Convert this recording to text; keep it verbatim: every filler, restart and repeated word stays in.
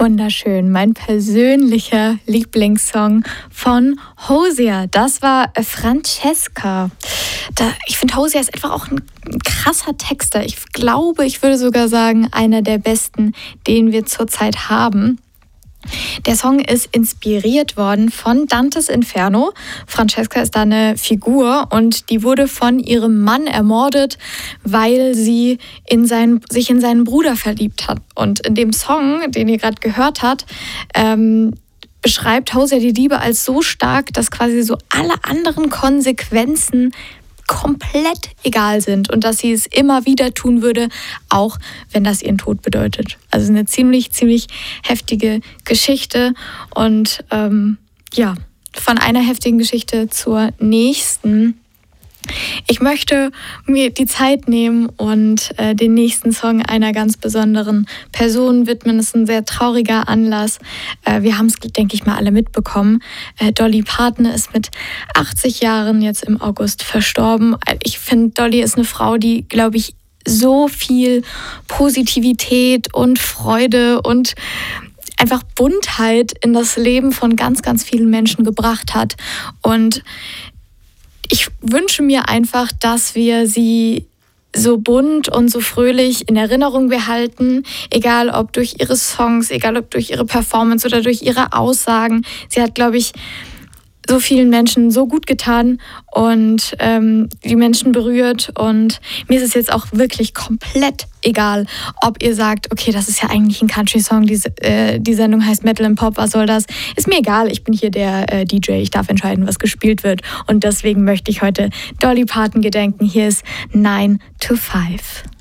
Wunderschön, mein persönlicher Lieblingssong von Hosea. Das war Francesca. Da, ich finde, Hosea ist einfach auch ein krasser Texter. Ich glaube, ich würde sogar sagen, einer der besten, den wir zurzeit haben. Der Song ist inspiriert worden von Dantes Inferno. Francesca ist da eine Figur und die wurde von ihrem Mann ermordet, weil sie in seinen, sich in seinen Bruder verliebt hat. Und in dem Song, den ihr gerade gehört habt, ähm, beschreibt Hosea die Liebe als so stark, dass quasi so alle anderen Konsequenzen komplett egal sind und dass sie es immer wieder tun würde, auch wenn das ihren Tod bedeutet. Also eine ziemlich, ziemlich heftige Geschichte und ähm, ja, von einer heftigen Geschichte zur nächsten. Ich möchte mir die Zeit nehmen und äh, den nächsten Song einer ganz besonderen Person widmen. Es ist ein sehr trauriger Anlass. Äh, wir haben es, denke ich mal, alle mitbekommen. Äh, Dolly Parton ist mit achtzig Jahren jetzt im August verstorben. Ich finde, Dolly ist eine Frau, die, glaube ich, so viel Positivität und Freude und einfach Buntheit in das Leben von ganz, ganz vielen Menschen gebracht hat. Und ich wünsche mir einfach, dass wir sie so bunt und so fröhlich in Erinnerung behalten, egal ob durch ihre Songs, egal ob durch ihre Performance oder durch ihre Aussagen. Sie hat, glaube ich, so vielen Menschen so gut getan und ähm, die Menschen berührt. Und mir ist es jetzt auch wirklich komplett egal, ob ihr sagt, okay, das ist ja eigentlich ein Country-Song, die, äh, die Sendung heißt Metal and Pop, was soll das? Ist mir egal, ich bin hier der äh, D J, ich darf entscheiden, was gespielt wird. Und deswegen möchte ich heute Dolly Parton gedenken. Hier ist nine to five.